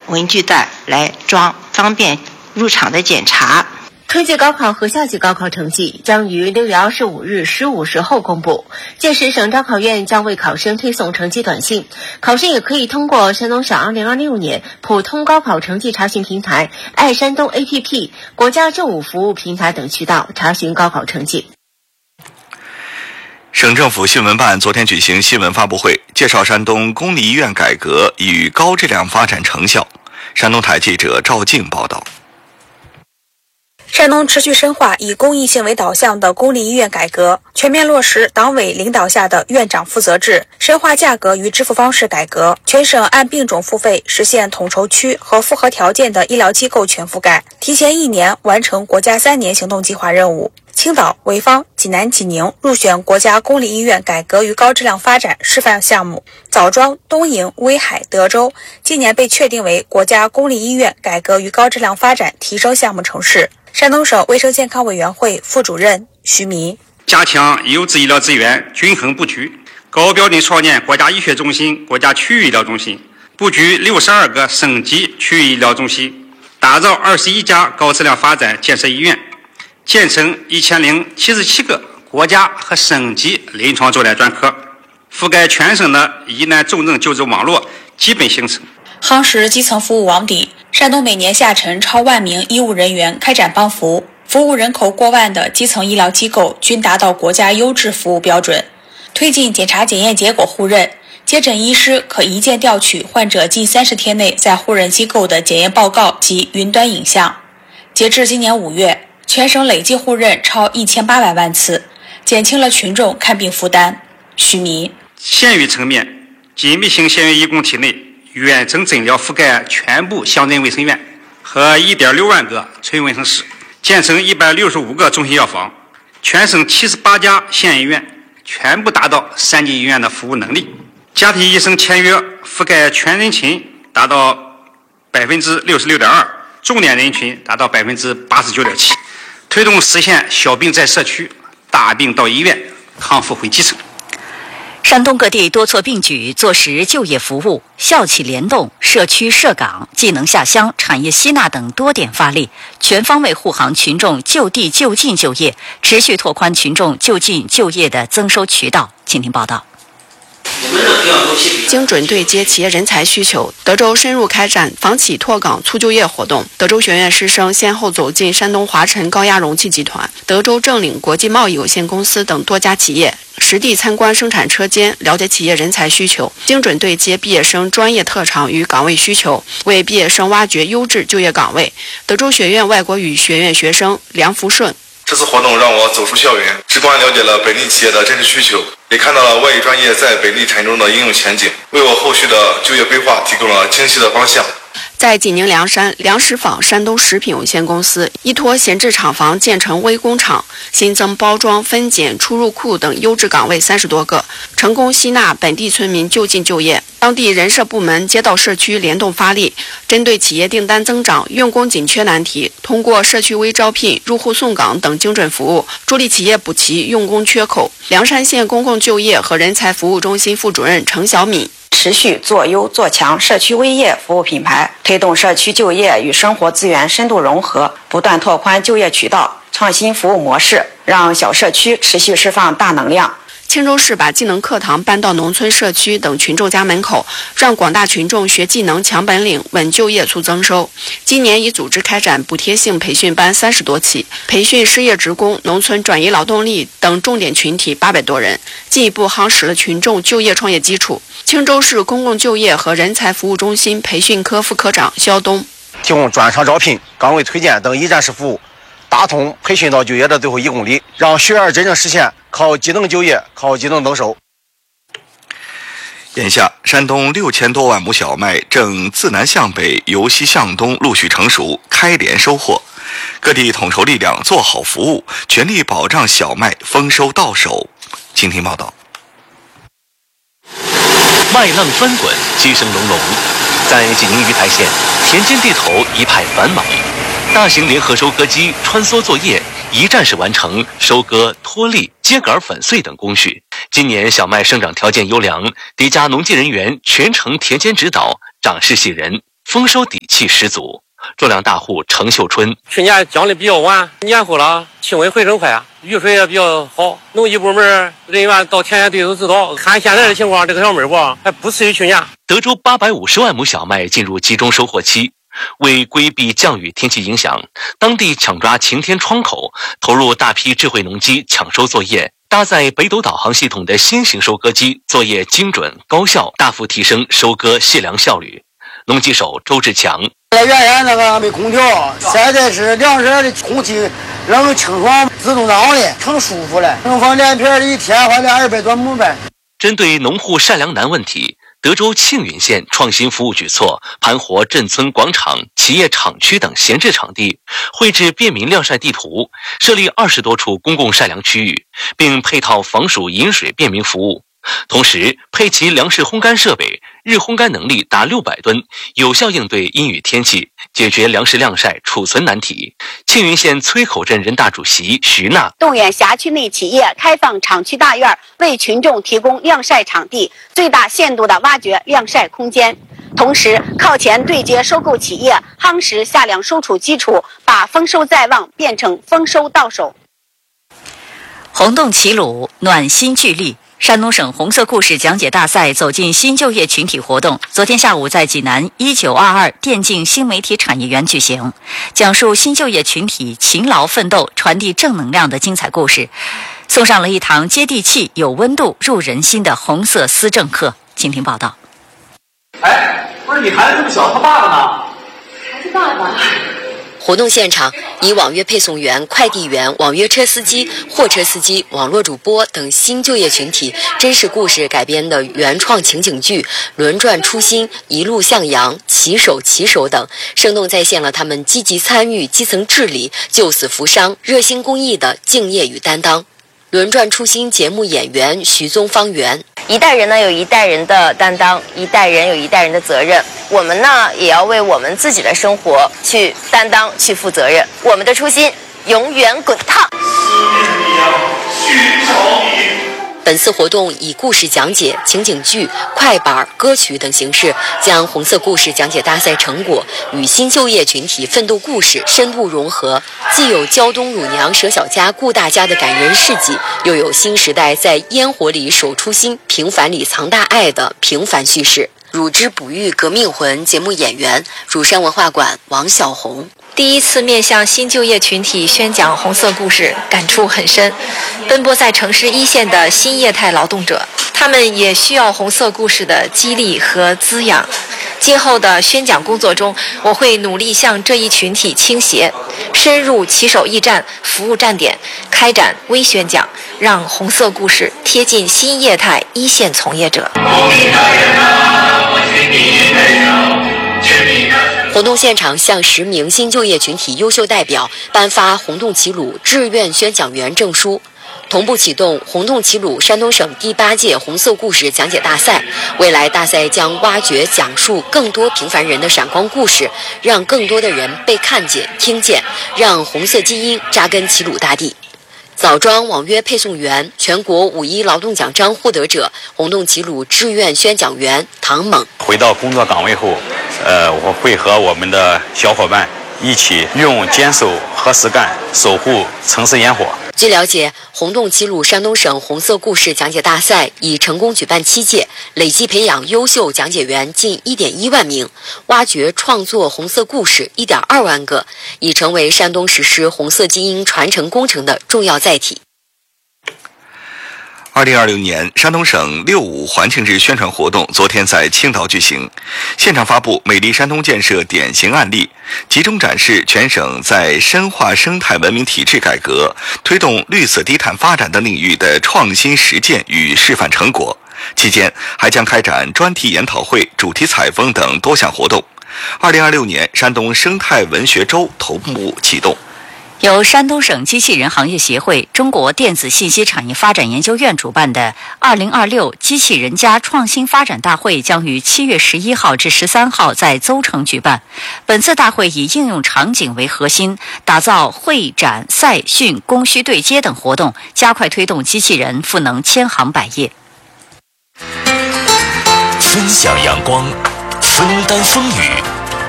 文具袋来装，方便入场的检查。 春季高考和夏季高考成绩将于6月25日15时后公布，届时省招考院将为考生推送成绩短信，考生也可以通过山东省2026年普通高考成绩查询平台、爱山东 APP、国家政务服务平台等渠道查询高考成绩。 省政府新闻办昨天举行新闻发布会，介绍山东公立医院改革与高质量发展成效。山东台记者赵静报道。 山东持续深化以公益性为导向的公立医院改革，全面落实党委领导下的院长负责制，深化价格与支付方式改革，全省按病种付费实现统筹区和符合条件的医疗机构全覆盖，提前1年完成国家3年行动计划任务。青岛、潍坊、济南、济宁入选国家公立医院改革与高质量发展示范项目，枣庄、东营、威海、德州今年被确定为国家公立医院改革与高质量发展提升项目城市。山东省卫生健康委员会副主任徐迷： 加强优质医疗资源均衡布局，高标准创建国家医学中心、国家区域医疗中心，布局62个省级区域医疗中心，打造21家高质量发展建设医院，建成1077个国家和省级临床周来专科，覆盖全省的疑难重症救治网络基本形成。 夯实基层服务网底，山东每年下沉超10000名医务人员开展帮扶，服务人口过万的基层医疗机构均达到国家优质服务标准。推进检查检验结果互认，接诊医师可一键调取患者近30天内在互认机构的检验报告及云端影像。截至今年5月，全省累计互认超1800万次，减轻了群众看病负担。徐迷： 县域层面，紧密性县域医工体内远程诊疗覆盖全部乡镇卫生院和1.6万个村卫生室，建成165个中心药房，全省78家县医院全部达到3级医院的服务能力。家庭医生签约覆盖全人群达到66.2%，重点人群达到89.7%，推动实现小病在社区，大病到医院，康复回基层。 山东各地多措并举，做实就业服务、校企联动、社区涉岗、技能下乡、产业吸纳等多点发力，全方位护航群众就地就近就业，持续拓宽群众就近就业的增收渠道。请听报道。 精准对接企业人才需求，德州深入开展房企拓岗促就业活动。德州学院师生先后走进山东华晨高压容器集团、德州正领国际贸易有限公司等多家企业，实地参观生产车间，了解企业人才需求，精准对接毕业生专业特长与岗位需求，为毕业生挖掘优质就业岗位。德州学院外国语学院学生梁福顺： 这次活动让我走出校园，直观了解了本地企业的真实需求，也看到了外语专业在本地产业中的应用前景，为我后续的就业规划提供了清晰的方向。 在济宁凉山粮食坊山东食品有限公司，依托闲置厂房建成微工厂，新增包装、分拣、出入库等优质岗位30多个，成功吸纳本地村民就近就业。当地人社部门街道社区联动发力，针对企业订单增长、用工紧缺难题，通过社区微招聘、入户送岗等精准服务，助力企业补齐用工缺口。凉山县公共就业和人才服务中心副主任程小敏： 持续做优做强社区微业服务品牌，推动社区就业与生活资源深度融合，不断拓宽就业渠道，创新服务模式，让小社区持续释放大能量。 青州市把技能课堂搬到农村社区等群众家门口，让广大群众学技能、强本领、稳就业、促增收。今年已组织开展补贴性培训班30多起，培训失业职工、农村转移劳动力等重点群体800多人，进一步夯实了群众就业创业基础。青州市公共就业和人才服务中心培训科副科长肖东： 提供专场招聘、岗位推荐等一站式服务，打通培训到就业的最后1公里，让学员真正实现靠技能就业、靠技能增收。 眼下，山东6000多万亩小麦正自南向北、由西向东陆续成熟，开镰收获。各地统筹力量做好服务，全力保障小麦丰收到手。请听报道。 麦浪翻滚，鸡声隆隆，在济宁鱼台县，田间地头一派繁忙。大型联合收割机穿梭作业，一站式完成收割、脱粒、秸秆粉碎等工序。今年小麦生长条件优良，迪加农技人员全程田间指导，长势喜人。 丰收底气十足。种粮大户程秀春： 去年降的比较晚，年后了，气温回升快，雨水也比较好，农技部门人员到田野队都知道。看现在的情况，这个小麦吧还不次于去年。 德州850万亩小麦进入集中收获期，为规避降雨天气影响，当地抢抓晴天窗口，投入大批智慧农机抢收作业。搭载北斗导航系统的新型收割机，作业精准高效，大幅提升收割卸粮效率。农机手周志强： 原来那个没空调，现在是粮食的空气冷清爽，自动挡的，挺舒服的。农房连片一天花200多亩呗。 针对农户晒粮难问题，德州庆云县创新服务举措，盘活镇村广场、企业厂区等闲置场地，绘制便民晾晒地图，设立20多处公共晒粮区域，并配套防暑饮水便民服务。同时配齐粮食烘干设备，日烘干能力达600吨，有效应对阴雨天气，解决粮食晾晒储存难题。庆云县崔口镇人大主席徐娜： 动员辖区内企业开放厂区大院，为群众提供晾晒场地，最大限度地挖掘晾晒空间。同时靠前对接收购企业，夯实下粮收储基础，把丰收在望变成丰收到手。 红洞齐鲁，暖心聚力。山东省红色故事讲解大赛走进新就业群体活动，昨天下午在济南1922电竞新媒体产业园举行，讲述新就业群体勤劳奋斗、传递正能量的精彩故事，送上了一堂接地气、有温度、入人心的红色思政课。请听报道。 不是你孩子这么小，他爸爸呢？ 孩子爸爸。 活动现场，以网约配送员、快递员、网约车司机、货车司机、网络主播等新就业群体真实故事改编的原创情景剧《轮转初心》《一路向阳》《骑手骑手》等，生动再现了他们积极参与基层治理、救死扶伤、热心公益的敬业与担当。轮转初心节目演员徐宗方圆： 一代人呢有一代人的担当，一代人有一代人的责任。我们呢也要为我们自己的生活去担当、去负责任。我们的初心永远滚烫。 本次活动以故事讲解、情景剧、快板、歌曲等形式，将红色故事讲解大赛成果与新就业群体奋斗故事深度融合，既有胶东乳娘舍小家顾大家的感人事迹，又有新时代在烟火里守初心、平凡里藏大爱的平凡叙事。乳汁哺育革命魂节目演员乳山文化馆王小红： 第一次面向新就业群体宣讲红色故事，感触很深。奔波在城市一线的新业态劳动者，他们也需要红色故事的激励和滋养。今后的宣讲工作中，我会努力向这一群体倾斜，深入骑手驿站、服务站点，开展微宣讲，让红色故事贴近新业态一线从业者。 活动现场向10名新就业群体优秀代表颁发红洞齐鲁志愿宣讲员证书，同步启动红洞齐鲁山东省第8届红色故事讲解大赛。未来大赛将挖掘讲述更多平凡人的闪光故事，让更多的人被看见听见，让红色基因扎根齐鲁大地。枣庄网约配送员全国5·1劳动奖章获得者，红洞齐鲁志愿宣讲员唐猛： 回到工作岗位后，我会和我们的小伙伴一起用坚守和实干守护城市烟火。 据了解，红洞齐鲁山东省红色故事讲解大赛已成功举办7届，累计培养优秀讲解员近1.1万名，挖掘创作红色故事1.2万个，已成为山东实施红色基因传承工程的重要载体。 2026年山东省6·5环庆日宣传活动昨天在青岛举行，现场发布美丽山东建设典型案例，集中展示全省在深化生态文明体制改革、推动绿色低碳发展等领域的创新实践与示范成果。期间还将开展专题研讨会、主题采风等多项活动。2026年山东生态文学周同步启动。 由山东省机器人行业协会、中国电子信息产业发展研究院主办的2026机器人家创新发展大会将于7月11号至13号在邹城举办。本次大会以应用场景为核心，打造会展、赛训、供需对接等活动，加快推动机器人赋能千行百业。 分享阳光，分担风雨。